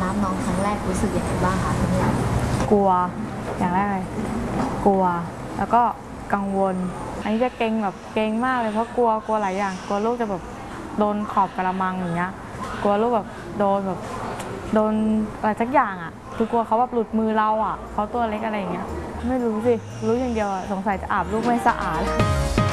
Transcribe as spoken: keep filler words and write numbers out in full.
น้ำน้องครั้งแรกรู้สึกยังไงบ้างคะคุณยายกลัวอย่างแรกเลยกลัวแล้วก็กังวลอันนี้จะเกรงแบบเกรงมากเลยเพราะกลัวกลัวหลายอย่างกลัวลูกจะแบบโดนขอบกระมังอย่างเงี้ยกลัวลูกแบบโดนแบบโดนอะไรสักอย่างอ่ะคือกลัวเขาแบบหลุดมือเราอ่ะเขาตัวเล็กอะไรอย่างเงี้ยไม่รู้สิรู้อย่างเดียวสงสัยจะอาบลูกไม่สะอาด